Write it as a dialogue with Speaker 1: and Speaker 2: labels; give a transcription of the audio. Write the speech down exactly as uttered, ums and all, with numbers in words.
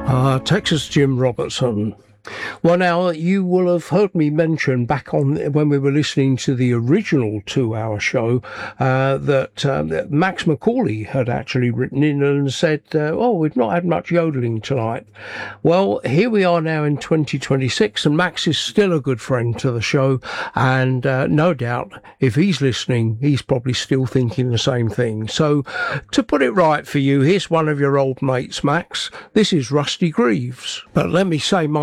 Speaker 1: Uh, Texas Jim Robertson. Well, now, you will have heard me mention back on when we were listening to the original two-hour show uh, that, um, that Max McCauley had actually written in and said, uh, oh, we've not had much yodeling tonight. Well, here we are now in twenty twenty-six, and Max is still a good friend to the show, and uh, no doubt, if he's listening, he's probably still thinking the same thing. So, to put it right for you, here's one of your old mates, Max. This is Rusty Greaves. But let me say my